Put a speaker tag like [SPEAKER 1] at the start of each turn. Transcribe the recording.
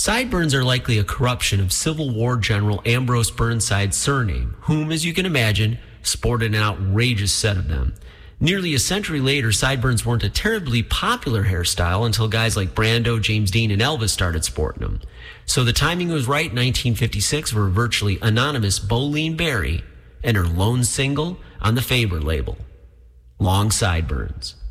[SPEAKER 1] Sideburns are likely a corruption of Civil War General Ambrose Burnside's surname, whom, as you can imagine, sported an outrageous set of them. Nearly a century later, sideburns weren't a terribly popular hairstyle until guys like Brando, James Dean, and Elvis started sporting them. So the timing was right in 1956 for a virtually anonymous Bolene Berry and her lone single on the Faber label, Long Sideburns.